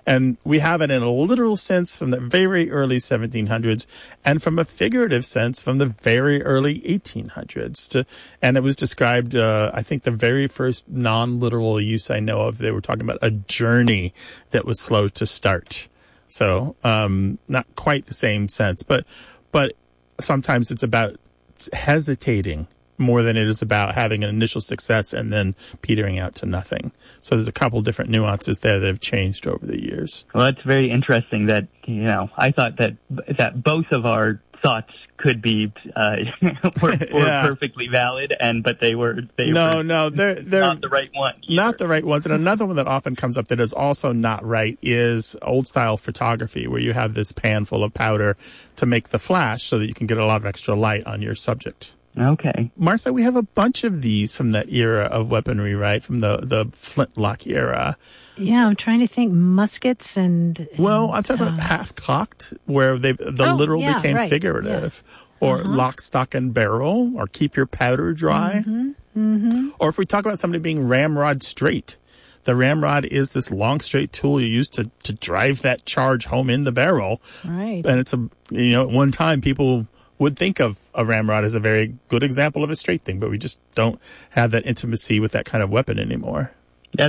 And we have it in a literal sense from the very early 1700s and from a figurative sense from the very early 1800s. And it was described, I think the very first non-literal use I know of, they were talking about a journey that was slow to start. So not quite the same sense, but sometimes it's about hesitating more than it is about having an initial success and then petering out to nothing. So there's a couple different nuances there that have changed over the years. Well, it's very interesting that, I thought that both of our thoughts could be were perfectly valid, but they're not the right one either. Not the right ones. And another one that often comes up that is also not right is old style photography, where you have this pan full of powder to make the flash so that you can get a lot of extra light on your subject. Okay. Martha, we have a bunch of these from that era of weaponry, right? From the flintlock era. Yeah, I'm trying to think. Muskets and well, I'm talking about half-cocked, where the literal became figurative. Yeah. Or lock, stock, and barrel, or keep your powder dry. Mm-hmm. Mm-hmm. Or if we talk about somebody being ramrod straight, the ramrod is this long, straight tool you use to drive that charge home in the barrel. Right. And it's at one time people would think of a ramrod as a very good example of a straight thing, but we just don't have that intimacy with that kind of weapon anymore. Yeah,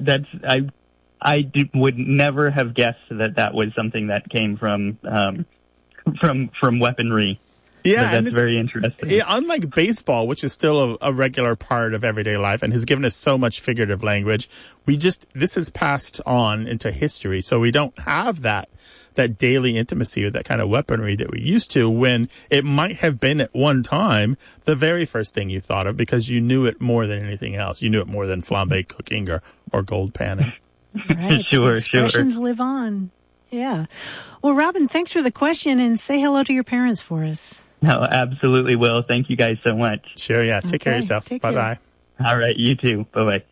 I would never have guessed that was something that came from weaponry. Yeah, that's very interesting. Yeah, unlike baseball, which is still a regular part of everyday life and has given us so much figurative language, this has passed on into history, so we don't have that daily intimacy with that kind of weaponry that we used to, when it might have been at one time the very first thing you thought of because you knew it more than anything else. You knew it more than flambe cooking or gold panning. Right. Sure. Expressions live on. Yeah. Well, Robin, thanks for the question, and say hello to your parents for us. No, absolutely will. Thank you guys so much. Sure, yeah. Take care of yourself. Bye-bye. All right, you too. Bye-bye.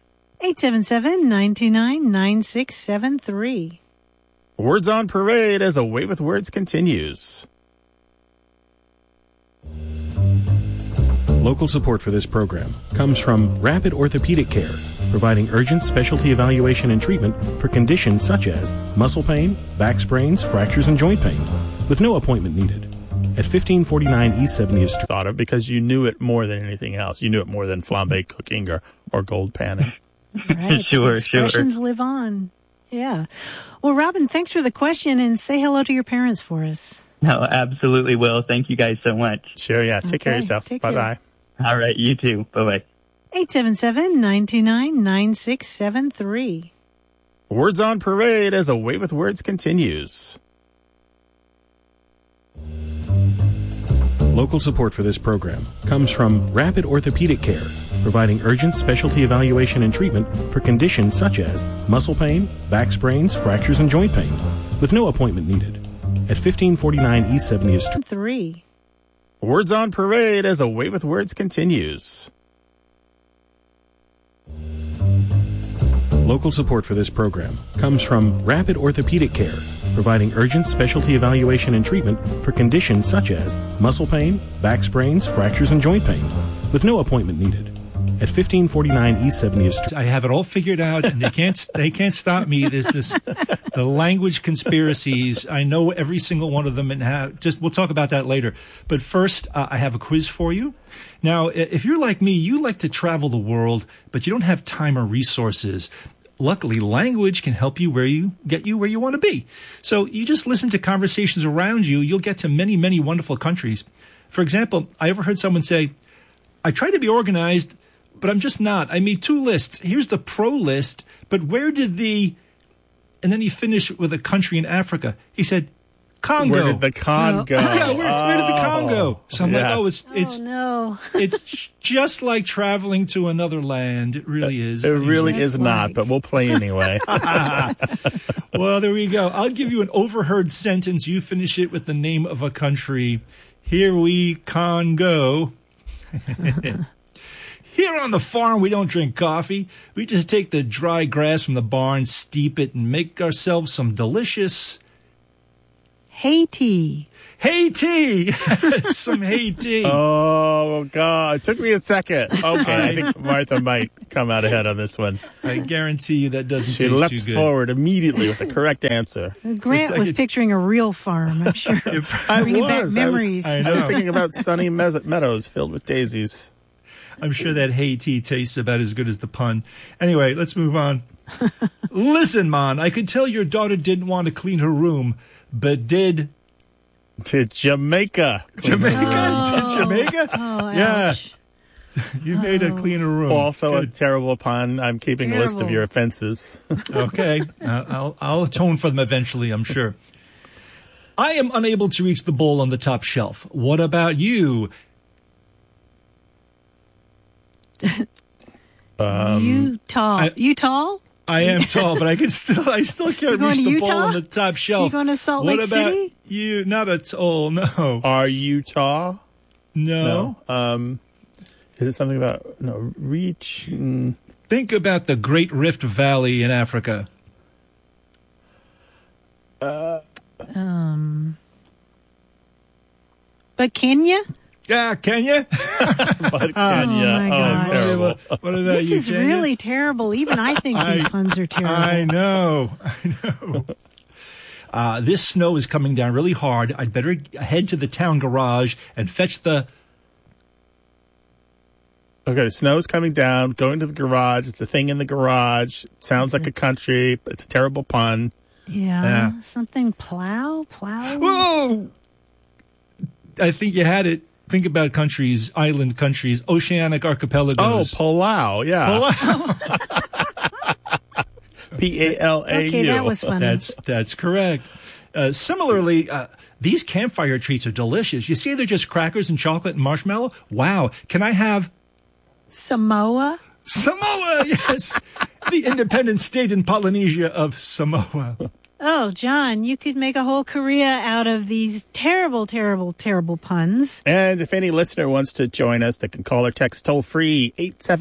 877-929-9673. Words on Parade as A Way with Words continues. Local support for this program comes from Rapid Orthopedic Care, providing urgent specialty evaluation and treatment for conditions such as muscle pain, back sprains, fractures, and joint pain, with no appointment needed. At 1549 East 70th Street. Thought of because you knew it more than anything else. You knew it more than flambe cooking or gold panning. Right. Sure. Expressions live on. Yeah. Well, Robin, thanks for the question, and say hello to your parents for us. No, absolutely will. Thank you guys so much. Sure, yeah. Take care of yourself. Bye-bye. All right, you too. Bye-bye. 877-929-9673. Words on Parade as A Way with Words continues. Local support for this program comes from Rapid Orthopedic Care, providing urgent specialty evaluation and treatment for conditions such as muscle pain, back sprains, fractures, and joint pain, with no appointment needed. At 1549 East 70th Street. 3. Words on Parade as A Way with Words continues. Local support for this program comes from Rapid Orthopedic Care, providing urgent specialty evaluation and treatment for conditions such as muscle pain, back sprains, fractures, and joint pain, with no appointment needed. At 1549 East 70th Street. I have it all figured out, and they can't stop me. There's the language conspiracies. I know every single one of them, and we'll talk about that later. But first, I have a quiz for you. Now, if you're like me, you like to travel the world, but you don't have time or resources. Luckily, language can help you get you where you want to be. So you just listen to conversations around you. You'll get to many, many wonderful countries. For example, I ever heard someone say, I try to be organized, but I'm just not. I made 2 lists. Here's the pro list, but where did the... And then he finished with a country in Africa. He said, Congo. Where did the Congo? Yeah, where did the Congo? So I'm yes. It's just like traveling to another land. It really is. It really is not, but we'll play anyway. Well, there we go. I'll give you an overheard sentence. You finish it with the name of a country. Here we Congo. Here on the farm, we don't drink coffee. We just take the dry grass from the barn, steep it, and make ourselves some delicious... Haiti. Haiti! Some Haiti. Oh, God. It took me a second. Okay, I think Martha might come out ahead on this one. I guarantee you that doesn't She taste leapt too good. forward immediately with the correct answer. Grant was picturing a real farm, I'm sure. Bringing back memories. I was thinking about sunny meadows filled with daisies. I'm sure that Haiti tastes about as good as the pun. Anyway, let's move on. Listen, man, I could tell your daughter didn't want to clean her room, but did... To Jamaica. Jamaica? To Jamaica? Oh, yeah. ouch. You made her clean her room. Also Good. a terrible pun. I'm keeping a list of your offenses. Okay. I'll atone for them eventually, I'm sure. I am unable to reach the bowl on the top shelf. What about you? You tall? I am tall, but I still can't reach the bowl on the top shelf. You going to Salt Lake City? What about you? Not at all, no. Are you tall? No. Is it something about, reach? Think about the Great Rift Valley in Africa. But Kenya? Yeah, Kenya? But Kenya. my God. Terrible. What about This you, is Kenya? really terrible. Even I think these puns are terrible. I know. This snow is coming down really hard. I'd better head to the town garage and fetch the... Okay, snow's coming down, going to the garage. It's a thing in the garage. It sounds like a country, but it's a terrible pun. Yeah. Something plow? Whoa! I think you had it. Think about countries, island countries, oceanic archipelagos. Oh, Palau, yeah. Palau. Okay, that was funny. That's correct. Similarly, these campfire treats are delicious. You see, they're just crackers and chocolate and marshmallow. Wow. Can I have... Samoa? Samoa, yes. The independent state in Polynesia of Samoa. Oh, John, you could make a whole career out of these terrible, terrible, terrible puns. And if any listener wants to join us, they can call or text toll-free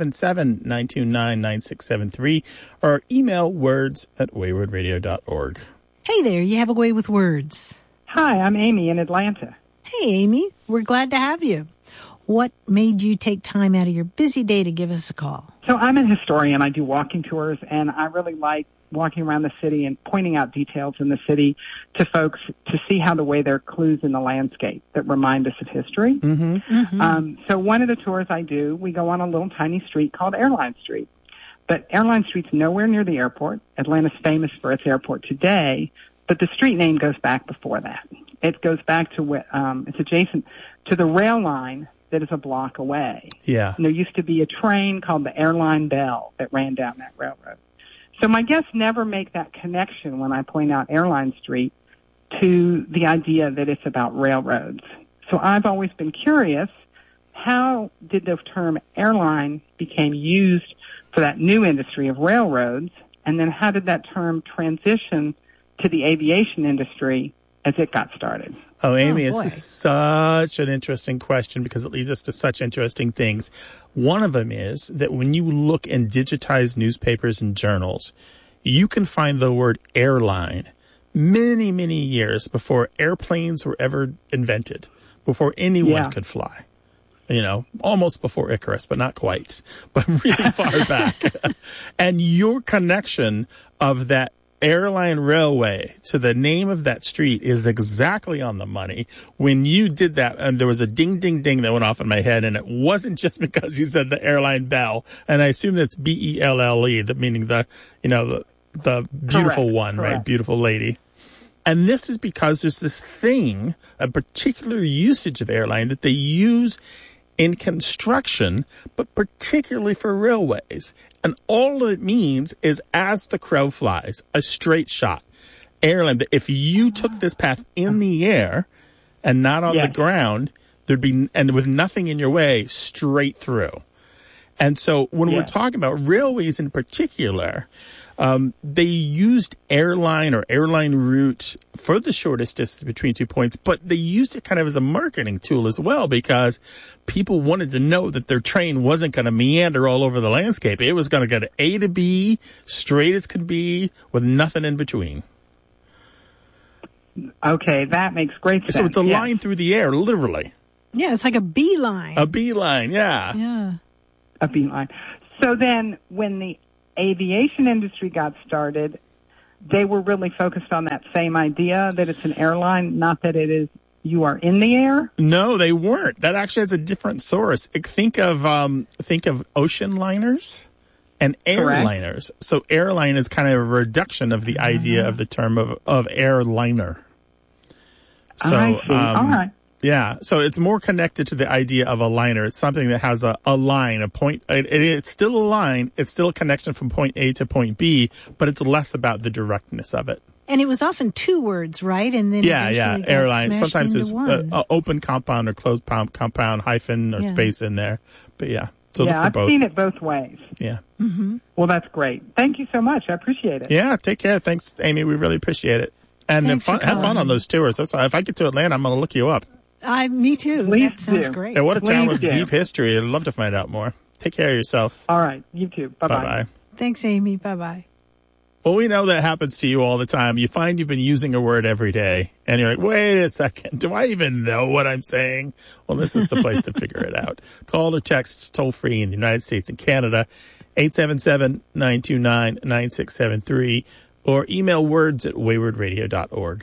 877-929-9673 or email words@waywardradio.org. Hey there, you have a way with words. Hi, I'm Amy in Atlanta. Hey, Amy, we're glad to have you. What made you take time out of your busy day to give us a call? So I'm a historian. I do walking tours, and I really like walking around the city and pointing out details in the city to folks to see how the way there are clues in the landscape that remind us of history. Mm-hmm. Mm-hmm. So one of the tours I do, we go on a little tiny street called Airline Street. But Airline Street's nowhere near the airport. Atlanta's famous for its airport today, but the street name goes back before that. It goes back to, it's adjacent to the rail line that is a block away. Yeah. And there used to be a train called the Airline Bell that ran down that railroad. So my guests never make that connection when I point out Airline Street to the idea that it's about railroads. So I've always been curious, how did the term airline become used for that new industry of railroads, and then how did that term transition to the aviation industry as it got started? Oh, Amy, Oh, boy. this is such an interesting question because it leads us to such interesting things. One of them is that when you look in digitized newspapers and journals, you can find the word airline many, many years before airplanes were ever invented, before anyone could fly. You know, almost before Icarus, but not quite, but really far back. And your connection of that airline railway to the name of that street is exactly on the money. When you did that, and there was a ding, ding, ding that went off in my head, and it wasn't just because you said the airline bell, and I assume that's B-E-L-L-E, meaning the beautiful Correct. one, right? Beautiful lady. And this is because there's this thing, a particular usage of airline that they use in construction, but particularly for railways. And all it means is as the crow flies, a straight shot. Airline, if you took this path in the air and not on the ground, there'd be, and with nothing in your way, straight through. And so when we're talking about railways in particular, they used airline or airline route for the shortest distance between 2 points, but they used it kind of as a marketing tool as well because people wanted to know that their train wasn't going to meander all over the landscape. It was going to go to A to B, straight as could be, with nothing in between. Okay, that makes great sense. So it's a line through the air, literally. Yeah, it's like a beeline. A beeline, yeah. Yeah. A beeline. So then when the aviation industry got started, they were really focused on that same idea that it's an airline, not that it is you are in the air? No, they weren't. That actually has a different source. Think of ocean liners and airliners. So airline is kind of a reduction of the idea of the term of airliner. So, I see. All right. Yeah, so it's more connected to the idea of a liner. It's something that has a line, a point. It's still a line. It's still a connection from point A to point B, but it's less about the directness of it. And it was often two words, right? And then airline. Sometimes it's open compound or closed compound, hyphen or space in there. But so look for I've both. seen it both ways. Yeah. Mm-hmm. Well, that's great. Thank you so much. I appreciate it. Yeah, take care. Thanks, Amy. We really appreciate it. And have fun on those tours. That's why, if I get to Atlanta, I'm going to look you up. Me too. Please that sounds do. great. Yeah, what a town with deep history. I'd love to find out more. Take care of yourself. All right. You too. Bye-bye. Bye-bye. Thanks, Amy. Bye-bye. Well, we know that happens to you all the time. You find you've been using a word every day, and you're like, wait a second, do I even know what I'm saying? Well, this is the place to figure it out. Call or text toll-free in the United States and Canada, 877-929-9673, or email words@waywardradio.org.